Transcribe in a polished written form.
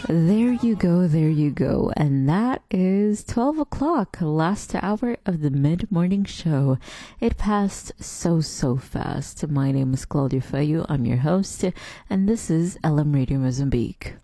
There you go, there you go. And that is 12 o'clock, last hour of the mid morning show. It passed so fast. My name is Claudia Fayu. I'm your host, and this is LM Radio Mozambique.